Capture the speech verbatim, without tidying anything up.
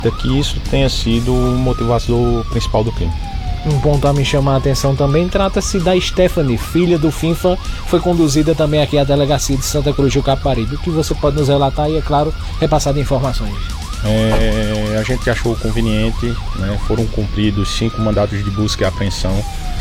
que isso tenha sido o motivador principal do crime. Um ponto a me chamar a atenção também, trata-se da Stephanie, filha do Finfa, foi conduzida também aqui à delegacia de Santa Cruz do Capibaribe. O que você pode nos relatar e, é claro, repassar de informações? É, a gente achou conveniente, né, foram cumpridos cinco mandados de busca e apreensão